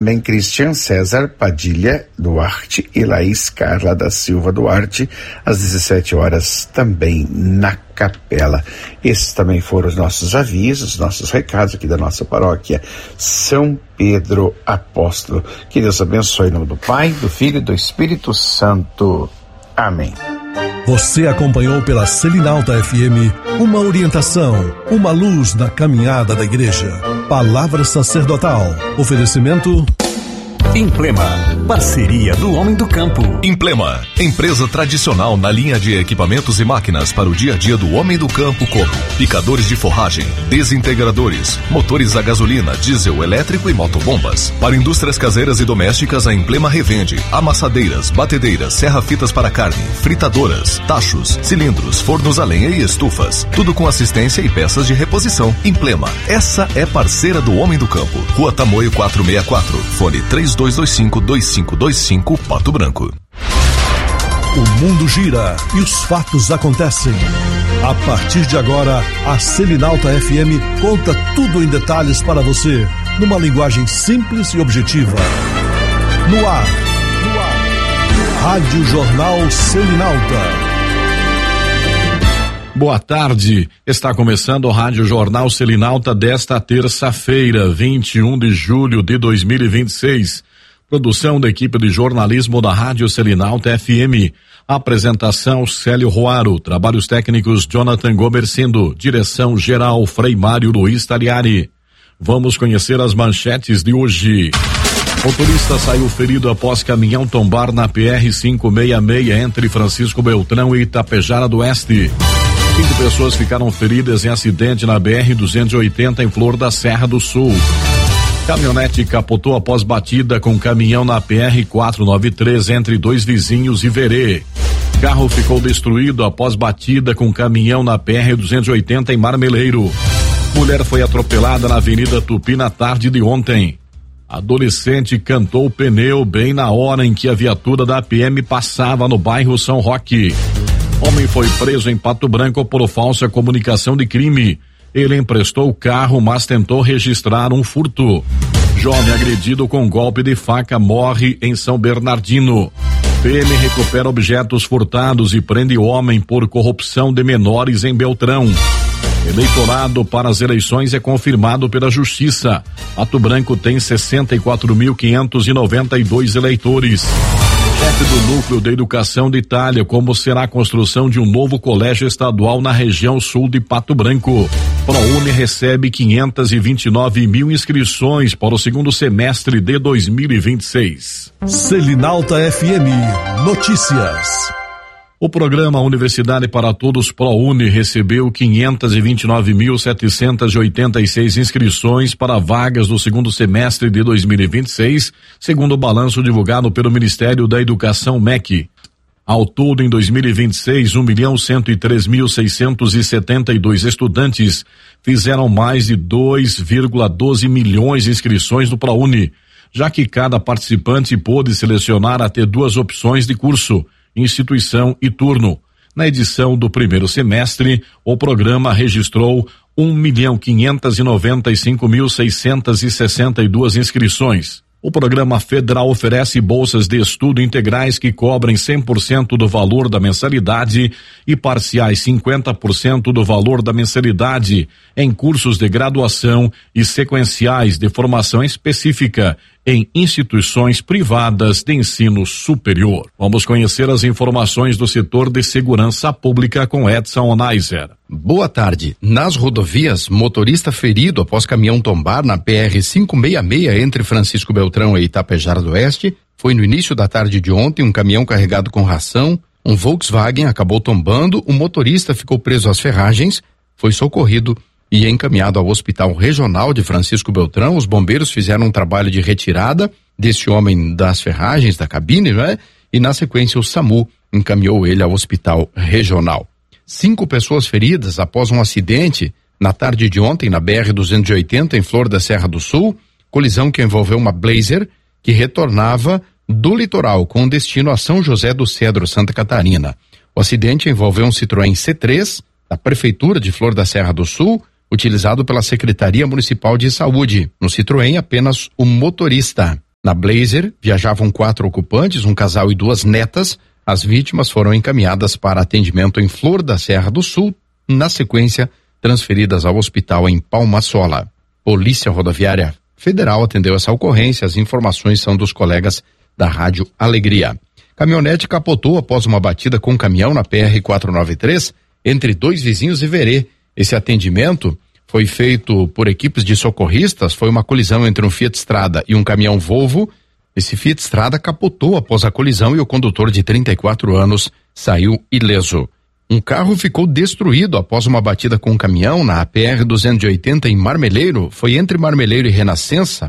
também Cristian César Padilha Duarte e Laís Carla da Silva Duarte, às 17 horas também na capela. Esses também foram os nossos avisos, nossos recados aqui da nossa paróquia São Pedro Apóstolo. Que Deus abençoe em nome do Pai, do Filho e do Espírito Santo. Amém. Você acompanhou pela Selinalta FM uma orientação, uma luz na caminhada da igreja. Palavra sacerdotal. Oferecimento Implema, parceria do homem do campo. Implema, empresa tradicional na linha de equipamentos e máquinas para o dia a dia do homem do campo, como picadores de forragem, desintegradores, motores a gasolina, diesel, elétrico e motobombas. Para indústrias caseiras e domésticas, a Implema revende amassadeiras, batedeiras, serra-fitas para carne, fritadoras, tachos, cilindros, fornos a lenha e estufas. Tudo com assistência e peças de reposição. Implema, essa é parceira do homem do campo. Rua Tamoio 464, fone 3225-2525, Pato Branco. O mundo gira e os fatos acontecem. A partir de agora, a Selinalta FM conta tudo em detalhes para você, numa linguagem simples e objetiva. No ar. Rádio Jornal Selinalta. Boa tarde, está começando o Rádio Jornal Selinalta desta terça-feira, 21 de julho de 2026. Produção da equipe de jornalismo da Rádio Selinalta FM. Apresentação Célio Roaro, trabalhos técnicos Jonathan Gomercindo, direção geral Frei Mário Luiz Taliari. Vamos conhecer as manchetes de hoje. Motorista saiu ferido após caminhão tombar na PR-566 entre Francisco Beltrão e Itapejara do Oeste. 5 pessoas ficaram feridas em acidente na BR-280 em Flor da Serra do Sul. Caminhonete capotou após batida com caminhão na PR-493 entre Dois Vizinhos e Verê. Carro ficou destruído após batida com caminhão na PR-280 em Marmeleiro. Mulher foi atropelada na Avenida Tupi na tarde de ontem. Adolescente cantou o pneu bem na hora em que a viatura da PM passava no bairro São Roque. Homem foi preso em Pato Branco por falsa comunicação de crime. Ele emprestou o carro, mas tentou registrar um furto. Jovem agredido com golpe de faca morre em São Bernardino. PM recupera objetos furtados e prende homem por corrupção de menores em Beltrão. Eleitorado para as eleições é confirmado pela Justiça. Pato Branco tem 64.592 eleitores. Chefe do Núcleo de Educação de Itália, como será a construção de um novo colégio estadual na região sul de Pato Branco. ProUni recebe 529 mil inscrições para o segundo semestre de 2026. Selinalta FM Notícias. O programa Universidade para Todos ProUni recebeu 529.786 inscrições para vagas do segundo semestre de 2026, segundo o balanço divulgado pelo Ministério da Educação MEC. Ao todo, em 2026, 1.103.672 estudantes fizeram mais de 2,12 milhões de inscrições no ProUni, já que cada participante pôde selecionar até 2 opções de curso, instituição e turno. Na edição do primeiro semestre, o programa registrou 1.595.662 inscrições. O programa federal oferece bolsas de estudo integrais que cobrem 100% do valor da mensalidade e parciais 50% do valor da mensalidade em cursos de graduação e sequenciais de formação específica em instituições privadas de ensino superior. Vamos conhecer as informações do setor de segurança pública com Edson Onaiser. Boa tarde. Nas rodovias, motorista ferido após caminhão tombar na PR-566 entre Francisco Beltrão e Itapejara do Oeste. Foi no início da tarde de ontem. Um caminhão carregado com ração, um Volkswagen, acabou tombando. O motorista ficou preso às ferragens, foi socorrido e encaminhado ao Hospital Regional de Francisco Beltrão. Os bombeiros fizeram um trabalho de retirada desse homem das ferragens, da cabine, né? E na sequência o SAMU encaminhou ele ao Hospital Regional. 5 pessoas feridas após um acidente na tarde de ontem na BR-280 em Flor da Serra do Sul, colisão que envolveu uma Blazer que retornava do litoral com destino a São José do Cedro, Santa Catarina. O acidente envolveu um Citroën C3 da Prefeitura de Flor da Serra do Sul, utilizado pela Secretaria Municipal de Saúde. No Citroën, apenas o motorista. Na Blazer, viajavam 4 ocupantes, um casal e 2 netas. As vítimas foram encaminhadas para atendimento em Flor da Serra do Sul, na sequência, transferidas ao hospital em Palma-Sola. Polícia Rodoviária Federal atendeu essa ocorrência. As informações são dos colegas da Rádio Alegria. Caminhonete capotou após uma batida com um caminhão na PR-493 entre 2 vizinhos e Verê. Esse atendimento foi feito por equipes de socorristas. Foi uma colisão entre um Fiat Strada e um caminhão Volvo. Esse Fiat Strada capotou após a colisão e o condutor de 34 anos saiu ileso. Um carro ficou destruído após uma batida com um caminhão na PR-280 em Marmeleiro. Foi entre Marmeleiro e Renascença,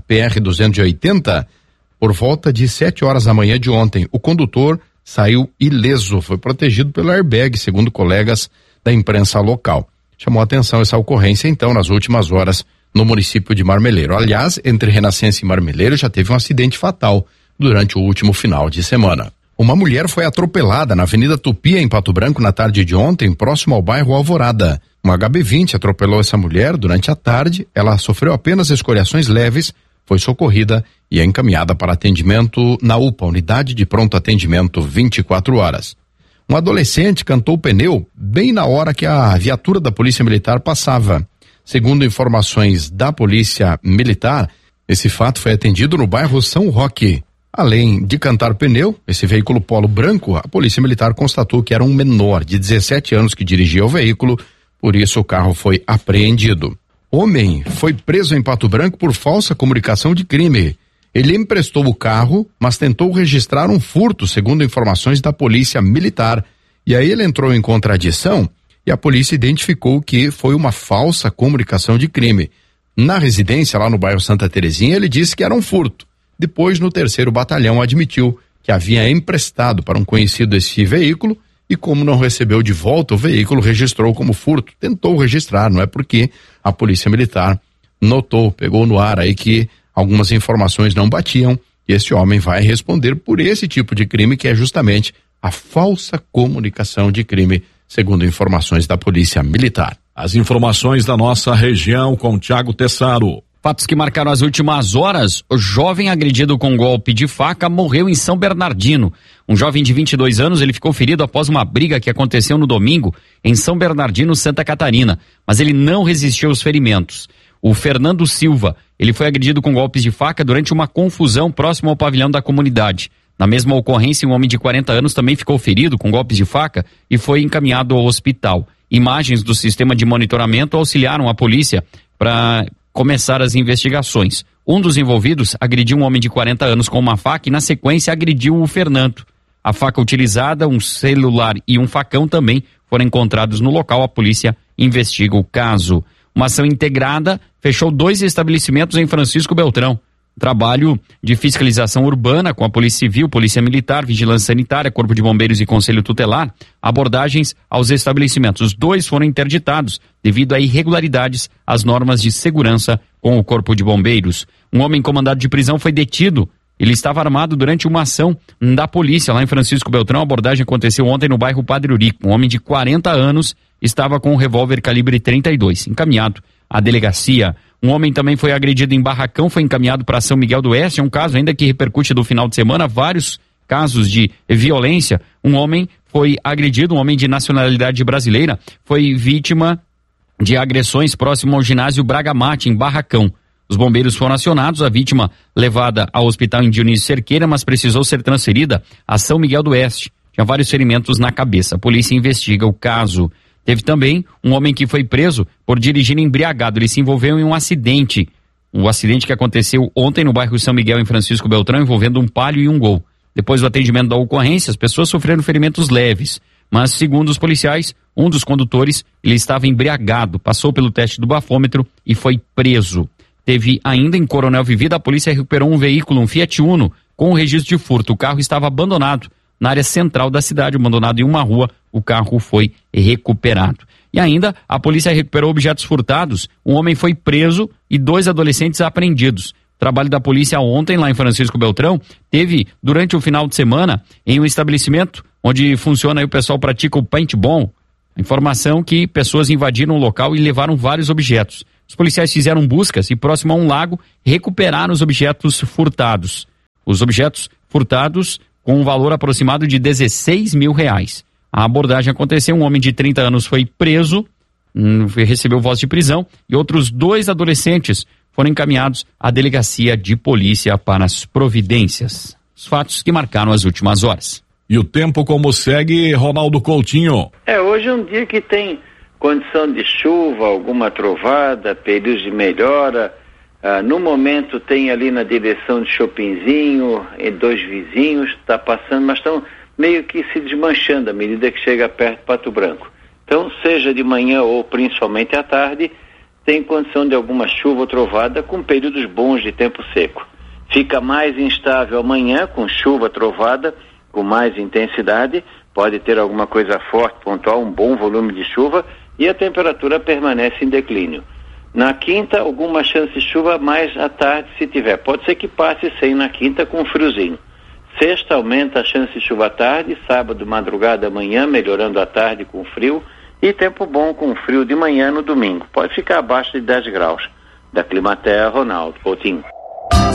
PR-280, por volta de 7 horas da manhã de ontem. O condutor saiu ileso, foi protegido pelo airbag, segundo colegas da imprensa local. Chamou a atenção essa ocorrência, então, nas últimas horas, no município de Marmeleiro. Aliás, entre Renascença e Marmeleiro já teve um acidente fatal durante o último final de semana. Uma mulher foi atropelada na Avenida Tupi, em Pato Branco, na tarde de ontem, próximo ao bairro Alvorada. Um HB20 atropelou essa mulher durante a tarde. Ela sofreu apenas escoriações leves, foi socorrida e é encaminhada para atendimento na UPA, Unidade de Pronto Atendimento 24 horas. Um adolescente cantou o pneu bem na hora que a viatura da Polícia Militar passava. Segundo informações da Polícia Militar, esse fato foi atendido no bairro São Roque. Além de cantar pneu, esse veículo Polo branco, a Polícia Militar constatou que era um menor de 17 anos que dirigia o veículo, por isso o carro foi apreendido. Homem foi preso em Pato Branco por falsa comunicação de crime. Ele emprestou o carro, mas tentou registrar um furto, segundo informações da Polícia Militar. E aí ele entrou em contradição e a polícia identificou que foi uma falsa comunicação de crime. Na residência, lá no bairro Santa Terezinha, ele disse que era um furto. Depois, no 3º Batalhão, admitiu que havia emprestado para um conhecido esse veículo e, como não recebeu de volta o veículo, registrou como furto. Tentou registrar, não é porque a Polícia Militar notou, pegou no ar aí que algumas informações não batiam e esse homem vai responder por esse tipo de crime, que é justamente a falsa comunicação de crime, segundo informações da Polícia Militar. As informações da nossa região com Thiago Tessaro. Fatos que marcaram as últimas horas: o jovem agredido com golpe de faca morreu em São Bernardino. Um jovem de 22 anos, ele ficou ferido após uma briga que aconteceu no domingo em São Bernardino, Santa Catarina, mas ele não resistiu aos ferimentos. O Fernando Silva, ele foi agredido com golpes de faca durante uma confusão próximo ao pavilhão da comunidade. Na mesma ocorrência, um homem de 40 anos também ficou ferido com golpes de faca e foi encaminhado ao hospital. Imagens do sistema de monitoramento auxiliaram a polícia para começar as investigações. Um dos envolvidos agrediu um homem de 40 anos com uma faca e, na sequência, agrediu o Fernando. A faca utilizada, um celular e um facão também foram encontrados no local. A polícia investiga o caso. Uma ação integrada fechou 2 estabelecimentos em Francisco Beltrão. Trabalho de fiscalização urbana com a Polícia Civil, Polícia Militar, Vigilância Sanitária, Corpo de Bombeiros e Conselho Tutelar, abordagens aos estabelecimentos. Os 2 foram interditados devido a irregularidades às normas de segurança com o Corpo de Bombeiros. Um homem com mandado de prisão foi detido. Ele estava armado durante uma ação da polícia lá em Francisco Beltrão. A abordagem aconteceu ontem no bairro Padre Eurico. Um homem de 40 anos estava com um revólver calibre 32, encaminhado à delegacia. Um homem também foi agredido em Barracão, foi encaminhado para São Miguel do Oeste. É um caso ainda que repercute do final de semana, vários casos de violência. Um homem foi agredido, um homem de nacionalidade brasileira, foi vítima de agressões próximo ao ginásio Bragamate, em Barracão. Os bombeiros foram acionados, a vítima levada ao hospital em Dionísio Cerqueira, mas precisou ser transferida a São Miguel do Oeste. Tinha vários ferimentos na cabeça. A polícia investiga o caso. Teve também um homem que foi preso por dirigir embriagado. Ele se envolveu em um acidente. Um acidente que aconteceu ontem no bairro São Miguel, em Francisco Beltrão, envolvendo um Palio e um Gol. Depois do atendimento da ocorrência, as pessoas sofreram ferimentos leves. Mas, segundo os policiais, um dos condutores, ele estava embriagado, passou pelo teste do bafômetro e foi preso. Teve ainda em Coronel Vivida, a polícia recuperou um veículo, um Fiat Uno, com o registro de furto. O carro estava abandonado na área central da cidade, abandonado em uma rua. O carro foi recuperado. E ainda, a polícia recuperou objetos furtados. Um homem foi preso e 2 adolescentes apreendidos. O trabalho da polícia ontem, lá em Francisco Beltrão, teve, durante o final de semana, em um estabelecimento onde funciona, aí o pessoal pratica o paintball. Informação que pessoas invadiram o local e levaram vários objetos. Os policiais fizeram buscas e, próximo a um lago, recuperaram os objetos furtados. Os objetos furtados com um valor aproximado de R$16 mil. A abordagem aconteceu, um homem de 30 anos foi preso, recebeu voz de prisão, e outros 2 adolescentes foram encaminhados à delegacia de polícia para as providências. Os fatos que marcaram as últimas horas. E o tempo como segue, Ronaldo Coutinho? Hoje é um dia que tem condição de chuva, alguma trovada, períodos de melhora. No momento tem ali na direção de Chopinzinho, 2 vizinhos, está passando, mas estão meio que se desmanchando à medida que chega perto de Pato Branco. Então, seja de manhã ou principalmente à tarde, tem condição de alguma chuva ou trovada com períodos bons de tempo seco. Fica mais instável amanhã, com chuva, trovada, com mais intensidade, pode ter alguma coisa forte, pontual, um bom volume de chuva, e a temperatura permanece em declínio. Na quinta, alguma chance de chuva mais à tarde, se tiver. Pode ser que passe sem na quinta com friozinho. Sexta, aumenta a chance de chuva à tarde, sábado, madrugada, amanhã, melhorando à tarde com frio, e tempo bom com frio de manhã no domingo. Pode ficar abaixo de 10 graus. Da Climaterra, Ronaldo Coutinho.